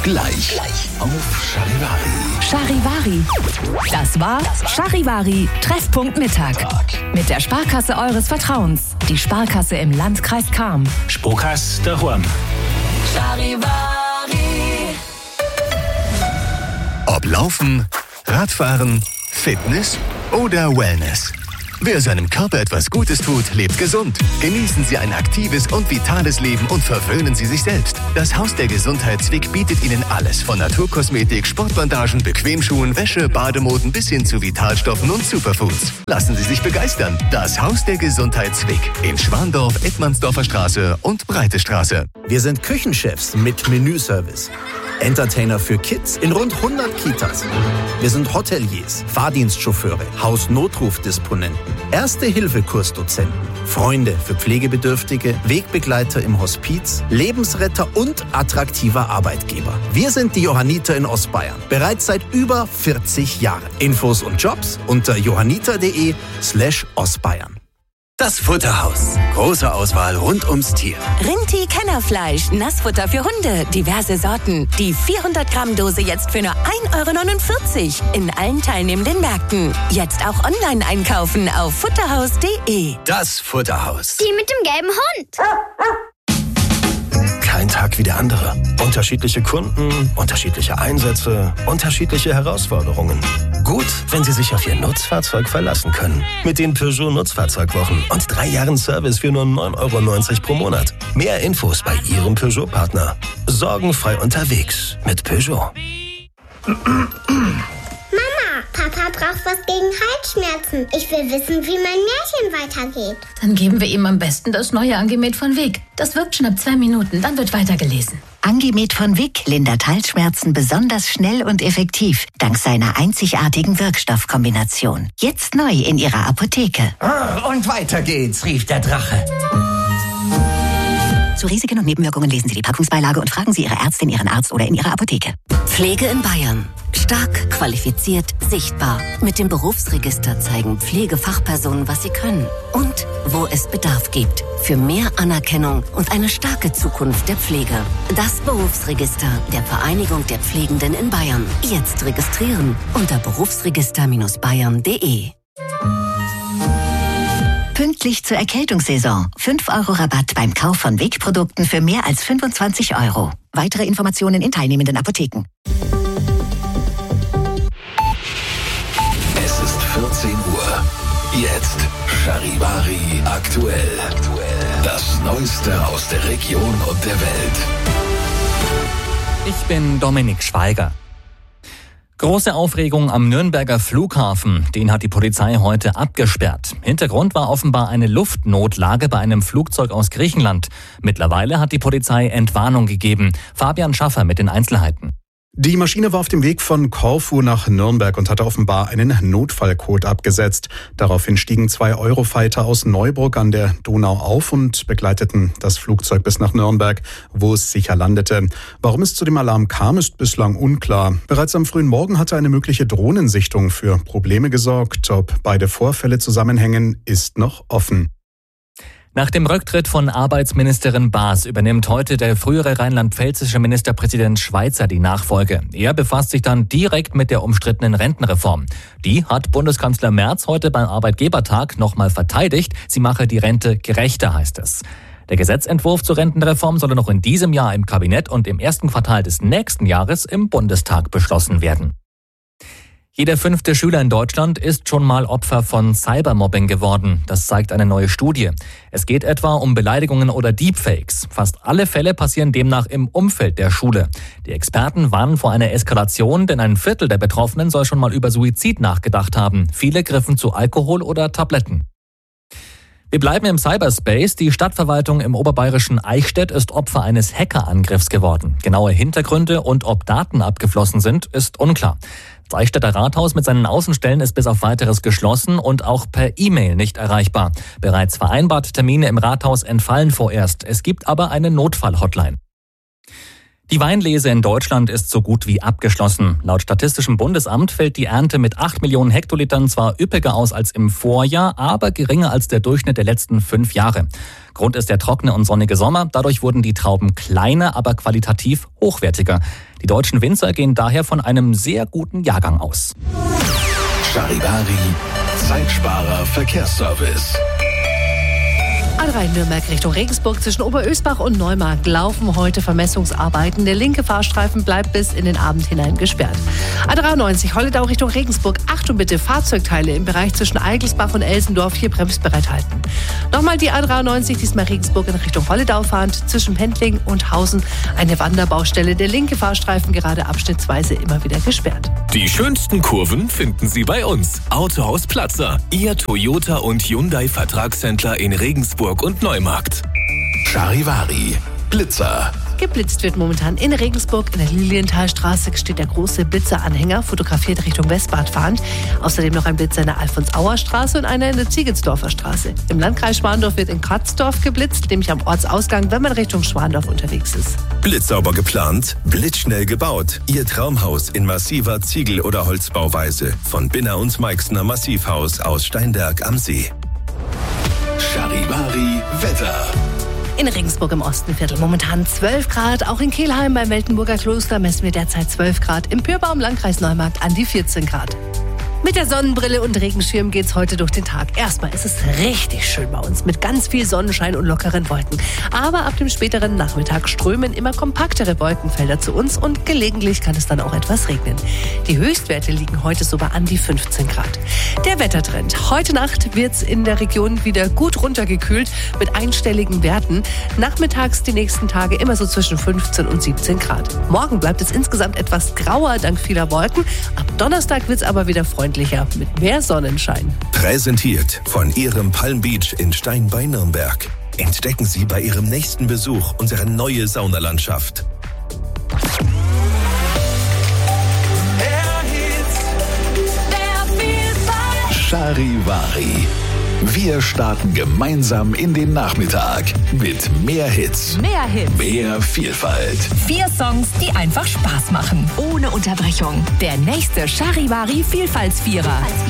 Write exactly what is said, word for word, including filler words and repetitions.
Gleich auf Charivari. Charivari. Das war Charivari Treffpunkt Mittag. Mit der Sparkasse eures Vertrauens. Die Sparkasse im Landkreis Cham. Sparkasse daheim. Charivari. Ob Laufen, Radfahren, Fitness oder Wellness. Wer seinem Körper etwas Gutes tut, lebt gesund. Genießen Sie ein aktives und vitales Leben und verwöhnen Sie sich selbst. Das Haus der Gesundheit Zwick bietet Ihnen alles von Naturkosmetik, Sportbandagen, Bequemschuhen, Wäsche, Bademoden bis hin zu Vitalstoffen und Superfoods. Lassen Sie sich begeistern. Das Haus der Gesundheit Zwick in Schwandorf, Edmandsdorfer Straße und Breite Straße. Wir sind Küchenchefs mit Menüservice. Entertainer für Kids in rund hundert Kitas. Wir sind Hoteliers, Fahrdienstchauffeure, Hausnotrufdisponenten, Erste-Hilfe-Kursdozenten, Freunde für Pflegebedürftige, Wegbegleiter im Hospiz, Lebensretter und attraktiver Arbeitgeber. Wir sind die Johanniter in Ostbayern, bereits seit über vierzig Jahren. Infos und Jobs unter johanniter.de slash Ostbayern. Das Futterhaus. Große Auswahl rund ums Tier. Rinti Kennerfleisch, Nassfutter für Hunde, diverse Sorten. Die vierhundert Gramm Dose jetzt für nur ein Euro neunundvierzig in allen teilnehmenden Märkten. Jetzt auch online einkaufen auf futterhaus punkt de. Das Futterhaus. Die mit dem gelben Hund. Kein Tag wie der andere. Unterschiedliche Kunden, unterschiedliche Einsätze, unterschiedliche Herausforderungen. Gut, wenn Sie sich auf Ihr Nutzfahrzeug verlassen können. Mit den Peugeot Nutzfahrzeugwochen und drei Jahren Service für nur neun Euro neunzig pro Monat. Mehr Infos bei Ihrem Peugeot-Partner. Sorgenfrei unterwegs mit Peugeot. Mama, Papa braucht was gegen Halsschmerzen. Ich will wissen, wie mein Märchen weitergeht. Dann geben wir ihm am besten das neue Angemet von Wick. Das wirkt schon ab zwei Minuten, dann wird weitergelesen. Angemet von Wick lindert Halsschmerzen besonders schnell und effektiv, dank seiner einzigartigen Wirkstoffkombination. Jetzt neu in Ihrer Apotheke. Und weiter geht's, rief der Drache. Zu Risiken und Nebenwirkungen lesen Sie die Packungsbeilage und fragen Sie Ihre Ärztin, Ihren Arzt oder in Ihrer Apotheke. Pflege in Bayern. Stark, qualifiziert, sichtbar. Mit dem Berufsregister zeigen Pflegefachpersonen, was sie können und wo es Bedarf gibt. Für mehr Anerkennung und eine starke Zukunft der Pflege. Das Berufsregister der Vereinigung der Pflegenden in Bayern. Jetzt registrieren unter berufsregister Bayern punkt de. Pünktlich zur Erkältungssaison. fünf Euro Rabatt beim Kauf von Wick-Produkten für mehr als fünfundzwanzig Euro. Weitere Informationen in teilnehmenden Apotheken. Es ist vierzehn Uhr. Jetzt Charivari aktuell. Das Neueste aus der Region und der Welt. Ich bin Dominik Schweiger. Große Aufregung am Nürnberger Flughafen. Den hat die Polizei heute abgesperrt. Hintergrund war offenbar eine Luftnotlage bei einem Flugzeug aus Griechenland. Mittlerweile hat die Polizei Entwarnung gegeben. Fabian Schaffer mit den Einzelheiten. Die Maschine war auf dem Weg von Korfu nach Nürnberg und hatte offenbar einen Notfallcode abgesetzt. Daraufhin stiegen zwei Eurofighter aus Neuburg an der Donau auf und begleiteten das Flugzeug bis nach Nürnberg, wo es sicher landete. Warum es zu dem Alarm kam, ist bislang unklar. Bereits am frühen Morgen hatte eine mögliche Drohnensichtung für Probleme gesorgt. Ob beide Vorfälle zusammenhängen, ist noch offen. Nach dem Rücktritt von Arbeitsministerin Baas übernimmt heute der frühere rheinland-pfälzische Ministerpräsident Schweizer die Nachfolge. Er befasst sich dann direkt mit der umstrittenen Rentenreform. Die hat Bundeskanzler Merz heute beim Arbeitgebertag nochmal verteidigt. Sie mache die Rente gerechter, heißt es. Der Gesetzentwurf zur Rentenreform soll noch in diesem Jahr im Kabinett und im ersten Quartal des nächsten Jahres im Bundestag beschlossen werden. Jeder fünfte Schüler in Deutschland ist schon mal Opfer von Cybermobbing geworden. Das zeigt eine neue Studie. Es geht etwa um Beleidigungen oder Deepfakes. Fast alle Fälle passieren demnach im Umfeld der Schule. Die Experten warnen vor einer Eskalation, denn ein Viertel der Betroffenen soll schon mal über Suizid nachgedacht haben. Viele griffen zu Alkohol oder Tabletten. Wir bleiben im Cyberspace. Die Stadtverwaltung im oberbayerischen Eichstätt ist Opfer eines Hackerangriffs geworden. Genaue Hintergründe und ob Daten abgeflossen sind, ist unklar. Das Eichstätter Rathaus mit seinen Außenstellen ist bis auf Weiteres geschlossen und auch per E-Mail nicht erreichbar. Bereits vereinbarte Termine im Rathaus entfallen vorerst. Es gibt aber eine Notfall-Hotline. Die Weinlese in Deutschland ist so gut wie abgeschlossen. Laut Statistischem Bundesamt fällt die Ernte mit acht Millionen Hektolitern zwar üppiger aus als im Vorjahr, aber geringer als der Durchschnitt der letzten fünf Jahre. Grund ist der trockene und sonnige Sommer. Dadurch wurden die Trauben kleiner, aber qualitativ hochwertiger. Die deutschen Winzer gehen daher von einem sehr guten Jahrgang aus. Charivari, Zeitsparer Verkehrsservice. A drei Nürnberg Richtung Regensburg zwischen Oberösbach und Neumarkt laufen heute Vermessungsarbeiten. Der linke Fahrstreifen bleibt bis in den Abend hinein gesperrt. A dreiundneunzig Holledau Richtung Regensburg. Achtung bitte, Fahrzeugteile im Bereich zwischen Eigelsbach und Elsendorf hier bremsbereit halten. Nochmal die A dreiundneunzig, diesmal Regensburg in Richtung Holledau fahrend zwischen Pendling und Hausen. Eine Wanderbaustelle, der linke Fahrstreifen gerade abschnittsweise immer wieder gesperrt. Die schönsten Kurven finden Sie bei uns. Autohaus Platzer, Ihr Toyota und Hyundai Vertragshändler in Regensburg und Neumarkt. Charivari, Blitzer. Geblitzt wird momentan in Regensburg. In der Lilienthalstraße steht der große Blitzeranhänger, fotografiert Richtung Westbad fahrend. Außerdem noch ein Blitzer in der Alfons-Auer-Straße und einer in der Ziegelsdorfer Straße. Im Landkreis Schwandorf wird in Kratzdorf geblitzt, nämlich am Ortsausgang, wenn man Richtung Schwandorf unterwegs ist. Blitzsauber geplant, blitzschnell gebaut. Ihr Traumhaus in massiver Ziegel- oder Holzbauweise. Von Binner und Meixner Massivhaus aus Steinberg am See. Charivari Wetter. In Regensburg im Ostenviertel momentan zwölf Grad. Auch in Kelheim beim Weltenburger Kloster messen wir derzeit zwölf Grad. Im Pyrbaum Landkreis Neumarkt an die vierzehn Grad. Mit der Sonnenbrille und Regenschirm geht's heute durch den Tag. Erstmal ist es richtig schön bei uns mit ganz viel Sonnenschein und lockeren Wolken. Aber ab dem späteren Nachmittag strömen immer kompaktere Wolkenfelder zu uns und gelegentlich kann es dann auch etwas regnen. Die Höchstwerte liegen heute so bei an die fünfzehn Grad. Der Wettertrend. Heute Nacht wird's in der Region wieder gut runtergekühlt mit einstelligen Werten. Nachmittags die nächsten Tage immer so zwischen fünfzehn und siebzehn Grad. Morgen bleibt es insgesamt etwas grauer dank vieler Wolken. Ab Donnerstag wird's aber wieder freundlich. Mit mehr Sonnenschein. Präsentiert von Ihrem Palm Beach in Stein bei Nürnberg. Entdecken Sie bei Ihrem nächsten Besuch unsere neue Saunalandschaft. Charivari. Wir starten gemeinsam in den Nachmittag mit mehr Hits. Mehr Hits. Mehr Vielfalt. Vier Songs, die einfach Spaß machen. Ohne Unterbrechung. Der nächste Charivari Vielfaltsvierer.